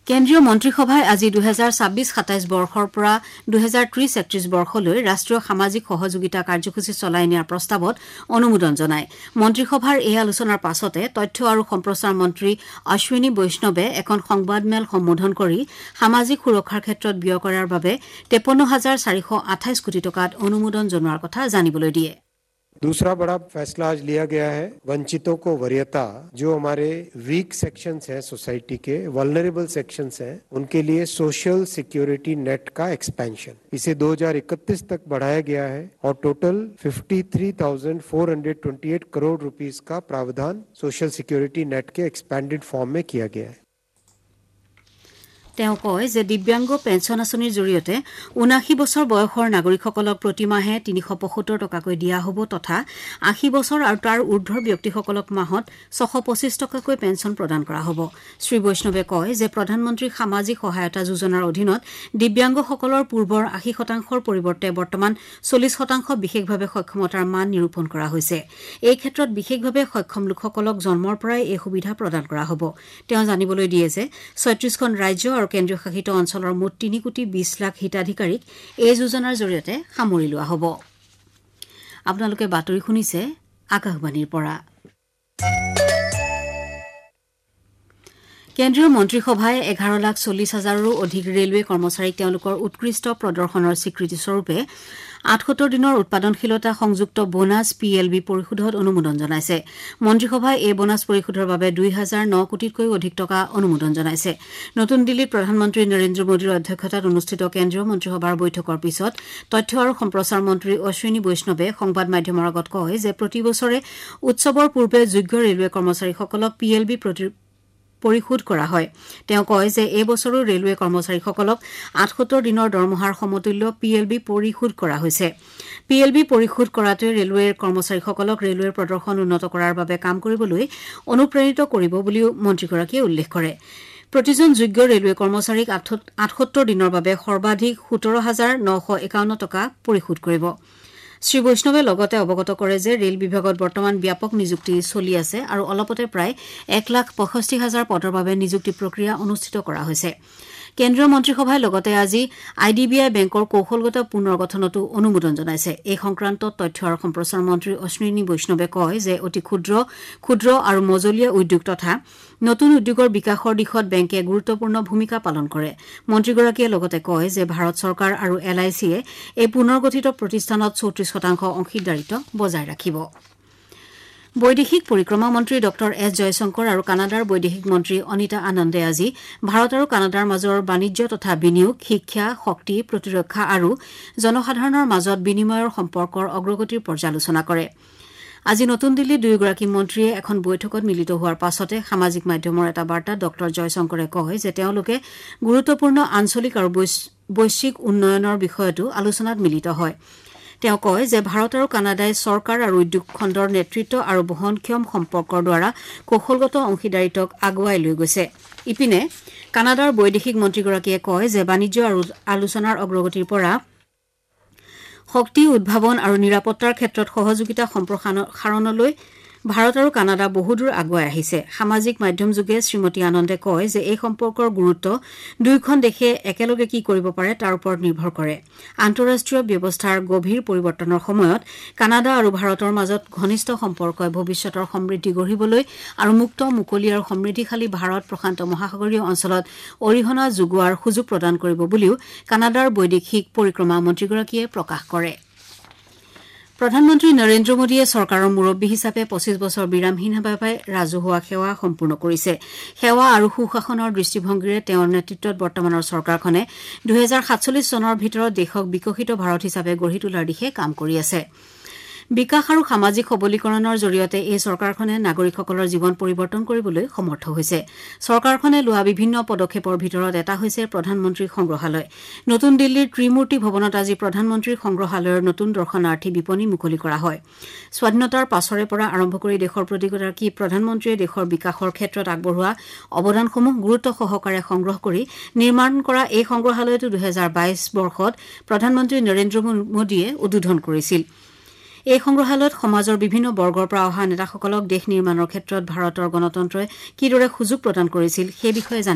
কেন্দ্ৰীয় মন্ত্ৰীসভাই আজি 2026-27 বৰ্ষৰ পৰা 2030-31 বৰ্ষলৈ ৰাষ্ট্ৰীয় সামাজিক সহযোগিতা কাৰ্যসূচী চলাই নিয়াৰ প্ৰস্তাৱত অনুমোদন জনায়। মন্ত্ৰীসভাৰ এই আলোচনাৰ পাছতে তথ্য আৰু সম্প্ৰচাৰ মন্ত্ৰী অশ্বিনী বৈষ্ণৱে এখন সংবাদমেল সম্বোধন কৰি সামাজিক সুৰক্ষাৰ ক্ষেত্ৰত ব্যয় কৰাৰ বাবে 53,428 কোটি টকাত অনুমোদন জনোৱাৰ কথা জানিবলৈ দিয়ে। दूसरा बड़ा फैसला आज लिया गया है वंचितों को वरीयता जो हमारे वीक सेक्शंस हैं सोसाइटी के वल्नरेबल सेक्शंस हैं उनके लिए सोशल सिक्योरिटी नेट का एक्सपेंशन इसे 2031 तक बढ़ाया गया है और टोटल 53,428 करोड़ रुपीस का प्रावधान सोशल सिक्योरिटी नेट के एक्सपेंडेड फॉर्म में किया गया है। তেওঁ কয় যে দিব্যাংগ পেঞ্চন আঁচনিৰ জৰিয়তে ৭৯ বছৰ বয়সৰ নাগৰিকসকলক প্ৰতিমাহে ৩৭৫ টকাকৈ দিয়া হ'ব তথা ৮০ বছৰ আৰু তাৰ ঊৰ্ধৰ ব্যক্তিসকলক মাহত ৬২৫ টকাকৈ পেঞ্চন প্ৰদান কৰা হ'ব। শ্ৰী বৈষ্ণৱে কয় যে প্ৰধানমন্ত্ৰী সামাজিক সহায়তা যোজনাৰ অধীনত দিব্যাংগসকলৰ পূৰ্বৰ ৮০% পৰিৱৰ্তে বৰ্তমান ৪০% বিশেষভাৱে সক্ষমতাৰ মান নিৰূপণ কৰা হৈছে। এই ক্ষেত্ৰত বিশেষভাৱে সক্ষম লোকসকলক জন্মৰ পৰাই এই সুবিধা প্ৰদান কৰা হ'ব। তেওঁ জানিবলৈ দিয়ে যে ৩৬খন ৰাজ্য আৰু কেন্দ্ৰীয় শাসিত অঞ্চলৰ মুঠ ৩,২০ লাখ হিতাধিকাৰীক এই যোজনাৰ জৰিয়তে সামৰি লোৱা হ'ব। আপোনালোকে বাতৰি শুনিছে আকাশবাণীৰ পৰা। কেন্দ্ৰীয় মন্ত্ৰীসভাই 11,40,000ৰো অধিক ৰেলৱে কৰ্মচাৰীক তেওঁলোকৰ উৎকৃষ্ট প্ৰদৰ্শনৰ স্বীকৃতিস্বৰূপে ৭৮ দিনৰ উৎপাদনশীলতা সংযুক্ত বোনাছ PLB পৰিশোধত অনুমোদন জনাইছে। মন্ত্ৰীসভাই এই বোনাছ পৰিশোধৰ বাবে 2,009 কোটিতকৈও অধিক টকা অনুমোদন জনাইছে। নতুন দিল্লীত প্ৰধানমন্ত্ৰী নৰেন্দ্ৰ মোদীৰ অধ্যক্ষতাত অনুষ্ঠিত কেন্দ্ৰীয় মন্ত্ৰীসভাৰ বৈঠকৰ পিছত তথ্য আৰু সম্প্ৰচাৰ মন্ত্ৰী অশ্বিনী বৈষ্ণৱে সংবাদ মাধ্যমৰ আগত কয় যে প্ৰতি বছৰে উৎসৱৰ পূৰ্বে যোগ্য ৰেলৱে কৰ্মচাৰীসকলক PLB পৰিশোধ কৰা হয়। তেওঁ কয় যে এই বছৰো ৰেলৱে কৰ্মচাৰীসকলক ৭৮ দিনৰ দৰমহাৰ সমতুল্য PLB পৰিশোধ কৰা হৈছে। PLB পৰিশোধ কৰাটোৱে ৰেলৱেৰ কৰ্মচাৰীসকলক ৰেলৱেৰ প্ৰদৰ্শন উন্নত কৰাৰ বাবে কাম কৰিবলৈ অনুপ্ৰাণিত কৰিব বুলিও মন্ত্ৰীগৰাকীয়ে উল্লেখ কৰে। প্ৰতিজন যোগ্য ৰেলৱে কৰ্মচাৰীক ৭৮ দিনৰ বাবে সৰ্বাধিক 17,951 টকা পৰিশোধ কৰিব। শ্ৰী বৈষ্ণৱে লগতে অৱগত কৰে যে ৰেল বিভাগত বৰ্তমান ব্যাপক নিযুক্তি চলি আছে আৰু অলপতে প্ৰায় 1,65,000 পদৰ বাবে নিযুক্তি প্ৰক্ৰিয়া অনুষ্ঠিত কৰা হৈছে। কেন্দ্ৰীয় মন্ত্ৰীসভাই লগতে আজি IDBI বেংকৰ কৌশলগত পুনৰ্গঠনতো অনুমোদন জনাইছে। এই সংক্ৰান্তত তথ্য আৰু সম্প্ৰচাৰ মন্ত্ৰী অশ্বিনী বৈষ্ণৱে কয় যে অতি ক্ষুদ্ৰ আৰু মজলীয়া উদ্যোগ তথা নতুন উদ্যোগৰ বিকাশৰ দিশত বেংকে গুৰুত্বপূৰ্ণ ভূমিকা পালন কৰে। মন্ত্ৰীগৰাকীয়ে লগতে কয় যে ভাৰত চৰকাৰ আৰু LICয়ে এই পুনৰ্গঠিত প্ৰতিষ্ঠানত 34% অংশীদাৰিত্ব বজাই ৰাখিব। বৈদেশিক পৰিক্ৰমা মন্ত্ৰী ডঃ এছ জয়শংকৰ আৰু কানাডাৰ বৈদেশিক মন্ত্ৰী অনিতা আনন্দে আজি ভাৰত আৰু কানাডাৰ মাজৰ বাণিজ্য তথা বিনিয়োগ, শিক্ষা, শক্তি, প্ৰতিৰক্ষা আৰু জনসাধাৰণৰ মাজত বিনিময়ৰ সম্পৰ্কৰ অগ্ৰগতিৰ পৰ্যালোচনা কৰে। আজি নতুন দিল্লীত দুয়োগৰাকী মন্ত্ৰীয়ে এখন বৈঠকত মিলিত হোৱাৰ পাছতে সামাজিক মাধ্যমৰ এটা বাৰ্তাত ডঃ জয়শংকৰে কয় যে তেওঁলোকে গুৰুত্বপূৰ্ণ আঞ্চলিক আৰু বৈশ্বিক উন্নয়নৰ বিষয়তো আলোচনাত মিলিত হয়। তেওঁ কয় যে ভাৰত আৰু কানাডাই চৰকাৰ আৰু উদ্যোগ খণ্ডৰ নেতৃত্ব আৰু বহনক্ষম সম্পৰ্কৰ দ্বাৰা কৌশলগত অংশীদাৰিত্বক আগুৱাই লৈ গৈছে। ইপিনে কানাডাৰ বৈদেশিক মন্ত্ৰীগৰাকীয়ে কয় যে বাণিজ্য আৰু আলোচনাৰ অগ্ৰগতিৰ পৰা শক্তি উদ্ভাৱন আৰু নিৰাপত্তাৰ ক্ষেত্ৰত সহযোগিতা সম্প্ৰসাৰণলৈ ভাৰত আৰু কানাডা বহুদূৰ আগুৱাই আহিছে। সামাজিক মাধ্যম যোগে শ্ৰীমতী আনন্দে কয় যে এই সম্পৰ্কৰ গুৰুত্ব দুয়োখন দেশে একেলগে কি কৰিব পাৰে তাৰ ওপৰত নিৰ্ভৰ কৰে। আন্তঃৰাষ্ট্ৰীয় ব্যৱস্থাৰ গভীৰ পৰিৱৰ্তনৰ সময়ত কানাডা আৰু ভাৰতৰ মাজত ঘনিষ্ঠ সম্পৰ্কই ভৱিষ্যতৰ সমৃদ্ধি গঢ়িবলৈ আৰু মুক্ত, মুকলি আৰু সমৃদ্ধিশালী ভাৰত প্ৰশান্ত মহাসাগৰীয় অঞ্চলত অৰিহণা যোগোৱাৰ সুযোগ প্ৰদান কৰিব বুলিও কানাডাৰ বৈদেশিক পৰিক্ৰমা মন্ত্ৰীগৰাকীয়ে প্ৰকাশ কৰে। প্ৰধানমন্ত্ৰী নৰেন্দ্ৰ মোদীয়ে চৰকাৰৰ মুৰব্বী হিচাপে 25 বছৰ বিৰামহীনভাৱে ৰাজহুৱা সেৱা সম্পূৰ্ণ কৰিছে। সেৱা আৰু সুশাসনৰ দৃষ্টিভংগীৰে তেওঁৰ নেতৃত্বত বৰ্তমানৰ চৰকাৰখনে 2047 চনৰ ভিতৰত দেশক বিকশিত ভাৰত হিচাপে গঢ়ি তোলাৰ দিশে কাম কৰি আছে। বিকাশ আৰু সামাজিক সবলীকৰণৰ জৰিয়তে এই চৰকাৰখনে নাগৰিকসকলৰ জীৱন পৰিৱৰ্তন কৰিবলৈ সমৰ্থ হৈছে। চৰকাৰখনে লোৱা বিভিন্ন পদক্ষেপৰ ভিতৰত এটা হৈছে প্ৰধানমন্ত্ৰী সংগ্ৰহালয়। নতুন দিল্লীৰ ত্ৰিমূৰ্তি ভৱনত আজি প্ৰধানমন্ত্ৰীৰ সংগ্ৰহালয়ৰ নতুন দৰ্শনাৰ্থী বিপণী মুকলি কৰা হয়। স্বাধীনতাৰ পাছৰে পৰা আৰম্ভ কৰি দেশৰ প্ৰতিগৰাকী প্ৰধানমন্ত্ৰীয়ে দেশৰ বিকাশৰ ক্ষেত্ৰত আগবঢ়োৱা অৱদানসমূহ গুৰুত্ব সহকাৰে সংগ্ৰহ কৰি নিৰ্মাণ কৰা এই সংগ্ৰহালয়টো 2022 বৰ্ষত প্ৰধানমন্ত্ৰী নৰেন্দ্ৰ মোদীয়ে উদ্বোধন কৰিছিল। এই সংগ্ৰহালয়ত সমাজৰ বিভিন্ন বৰ্গৰ পৰা অহা নেতাসকলক দেশ নিৰ্মাণৰ ক্ষেত্ৰত ভাৰতৰ গণতন্ত্ৰই কিদৰে সুযোগ প্ৰদান কৰিছিল সেই বিষয়ে